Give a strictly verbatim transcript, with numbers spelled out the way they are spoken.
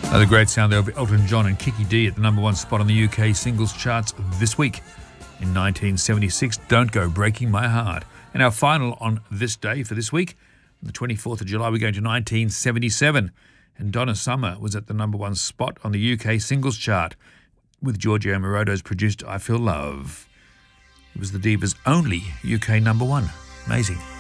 Another great sound there of Elton John and Kiki Dee at the number one spot on the U K singles charts this week. In nineteen seventy-six, Don't Go Breaking My Heart. And our final on this day for this week, on the twenty-fourth of July, we're going to nineteen seventy-seven. And Donna Summer was at the number one spot on the U K singles chart with Giorgio Moroder's produced I Feel Love. It was the Divas' only U K number one. Amazing.